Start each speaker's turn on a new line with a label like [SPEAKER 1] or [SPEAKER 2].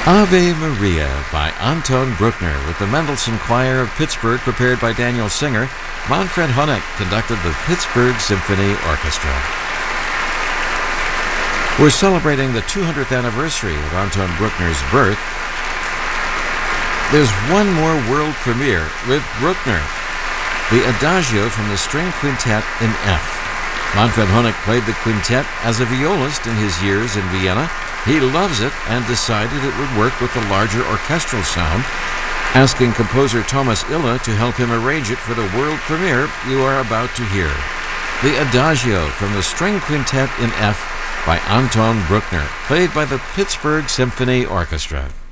[SPEAKER 1] Ave Maria by Anton Bruckner with the Mendelssohn Choir of Pittsburgh, prepared by Daniel Singer. Manfred Honeck conducted the Pittsburgh Symphony Orchestra. We're celebrating the 200th anniversary of Anton Bruckner's birth. There's one more world premiere with Bruckner, the Adagio from the String Quintet in F. Manfred Honeck played the quintet as a violist in his years in Vienna. He loves it and decided it would work with the larger orchestral sound, asking composer Thomas Ille to help him arrange it for the world premiere you are about to hear. The Adagio from the String Quintet in F by Anton Bruckner, played by the Pittsburgh Symphony Orchestra.